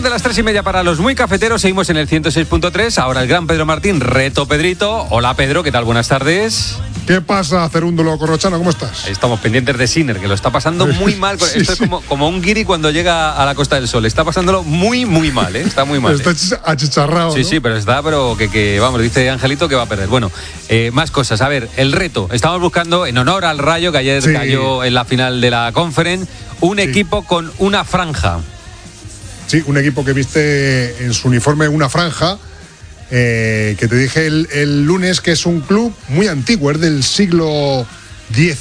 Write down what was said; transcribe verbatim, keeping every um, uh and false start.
de las tres y media para los muy cafeteros, seguimos en el ciento seis punto tres. Ahora el gran Pedro Martín, reto Pedrito. Hola Pedro, ¿qué tal? Buenas tardes. ¿Qué pasa, Cerúndulo Corrochano? ¿Cómo estás? Ahí estamos pendientes de Sinner, que lo está pasando muy mal. Sí, Esto sí. es como, como un guiri cuando llega a la Costa del Sol. Está pasándolo muy, muy mal, ¿eh? Está muy mal. Está ¿eh? achicharrado, Sí, ¿no? sí, pero está, pero que, que vamos, dice Angelito que va a perder. Bueno, eh, más cosas. A ver, el reto. Estamos buscando, en honor al Rayo, que ayer Sí. cayó en la final de la Conference, un Sí. equipo con una franja. Sí, un equipo que viste en su uniforme una franja, eh, que te dije el, el lunes que es un club muy antiguo, es del siglo diez.